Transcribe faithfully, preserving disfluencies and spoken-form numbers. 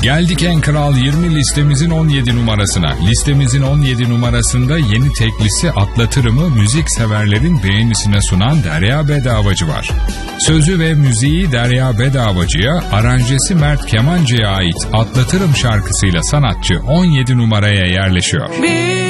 Geldik en kral yirmi listemizin on yedi numarasına. Listemizin on yedi numarasında yeni teklisi Atlatırım'ı müzik severlerin beğenisine sunan Derya Bedavacı var. Sözü ve müziği Derya Bedavacı'ya, aranjesi Mert Kemancı'ya ait Atlatırım şarkısıyla sanatçı on yedi numaraya yerleşiyor. Bir